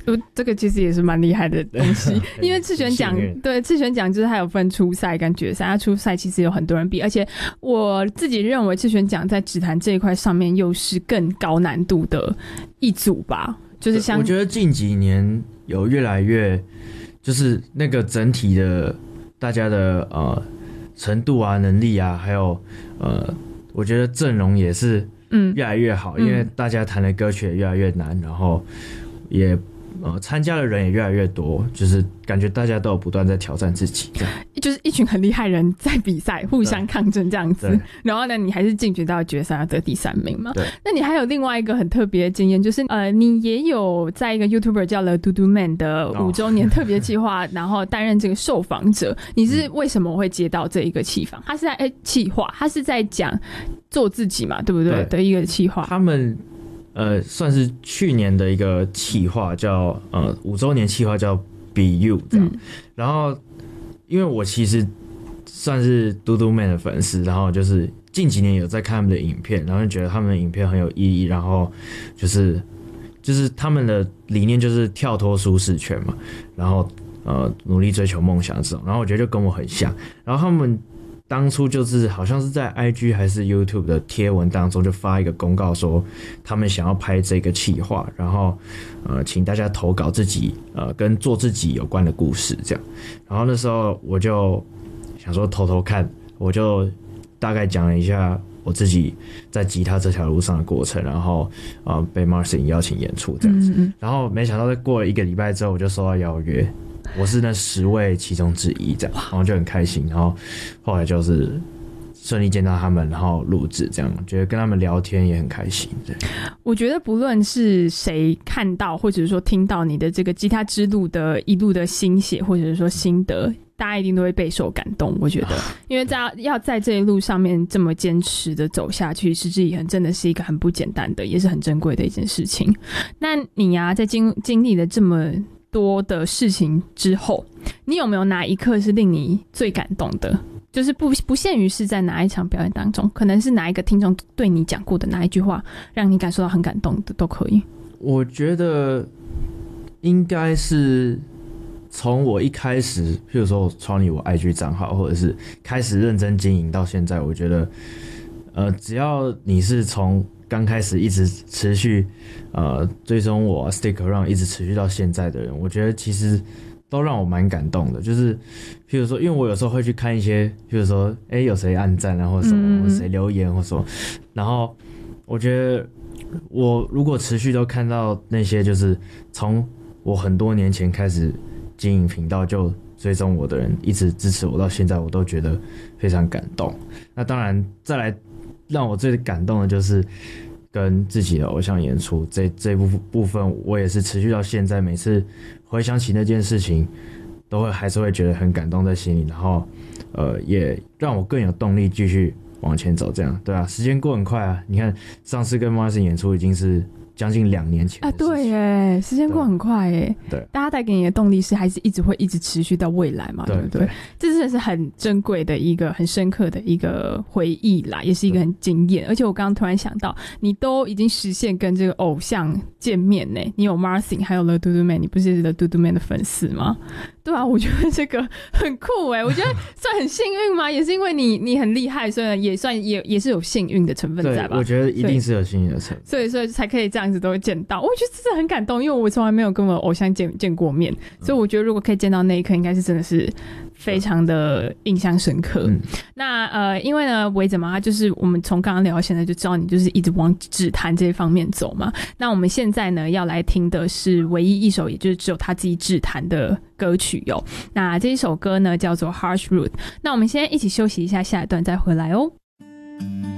这个其实也是蛮厉害的东西，因为次选奖对次选奖就是它有分初赛跟决赛，它初赛其实有很多人比，而且我自己认为次选奖在指弹这一块上面又是更高难度的一组吧，就是像我觉得近几年有越来越就是那个整体的大家的程度啊能力啊，还有我觉得阵容也是越来越好，因为大家弹的歌曲也越来越难，然后也参加的人也越来越多，就是感觉大家都有不断在挑战自己， 就是一群很厉害人在比赛互相抗争这样子，然后呢你还是进决到决赛要得第3名嘛。那你还有另外一个很特别的经验，就是你也有在一个 YouTuber 叫了 Dudu Man 的5周年特别企划然后担任这个受访者，你是为什么会接到这一个企访？他是在企划，他是在讲做自己嘛，对不对？的一个企划。 他们算是去年的一个企划，叫5周年企划叫 Be You 这样。然后因为我其实算是嘟嘟妹的粉丝，然后就是近几年有在看他们的影片，然后就觉得他们的影片很有意义，然后就是他们的理念就是跳脱舒适圈嘛，然后努力追求梦想这种，然后我觉得就跟我很像，然后他们当初就是好像是在 IG 还是 YouTube 的贴文当中就发一个公告说他们想要拍这个企划，然后请大家投稿自己跟做自己有关的故事这样。然后那时候我就想说偷偷看，我就大概讲了一下我自己在吉他这条路上的过程，然后被 Martin 邀请演出这样子。然后没想到在过了1个礼拜之后我就收到邀约，我是那10位其中之一这样，然后就很开心，然后后来就是顺利见到他们，然后录制这样，觉得跟他们聊天也很开心。对， 我觉得不论是谁看到或者是说听到你的这个吉他之路的一路的心血或者是说心得，大家一定都会备受感动，我觉得因为要在这一路上面这么坚持的走下去，持之以恒真的是一个很不简单的也是很珍贵的一件事情。那你啊在经历了这么多的事情之后，你有没有哪一刻是令你最感动的？就是不限于是在哪一场表演当中，可能是哪一个听众对你讲过的哪一句话让你感受到很感动的都可以。 我觉得应该是从我一开始譬如说我创立我 IG 账号或者是开始认真经营到现在，我觉得只要你是从刚开始一直持续追踪我 stick around 一直持续到现在的人，我觉得其实都让我蛮感动的。就是譬如说因为我有时候会去看一些譬如说有谁按赞啊或者什么，或谁留言或什么，然后我觉得我如果持续都看到那些就是从我很多年前开始经营频道就追踪我的人一直支持我到现在，我都觉得非常感动。那当然再来让我最感动的就是跟自己的偶像演出这部分，我也是持续到现在，每次回想起那件事情还是会觉得很感动在心里，然后也让我更有动力继续往前走这样。对啊，时间过很快啊，你看上次跟 Martin 演出已经是将近2年前啊，对耶，时间过很快耶。 对， 大家带给你的动力是还是一直会一直持续到未来嘛，对不对？这真的是很珍贵的一个很深刻的一个回忆啦，也是一个很惊艳。而且我刚刚突然想到，你都已经实现跟这个偶像见面呢，你有 Martin 还有 The Dudu Man， 你不是 The Dudu Man 的粉丝吗？对啊，我觉得这个很酷耶。我觉得算很幸运吗？也是因为你很厉害，所以也算也是有幸运的成分在吧？ 对，我觉得一定是有幸运的成分， 所以才可以这样子都会见到。我觉得真的很感动，因为我从来没有跟我偶像见过面，所以我觉得如果可以见到那一刻，应该是真的是非常的印象深刻。那因为呢，维泽嘛，他就是我们从刚刚聊到现在就知道你就是一直往指弹这方面走嘛。那我们现在呢要来听的是唯一一首，也就是只有他自己指弹的歌曲哟。那这一首歌呢叫做 Harsh Root。那我们先一起休息一下，下一段再回来哦。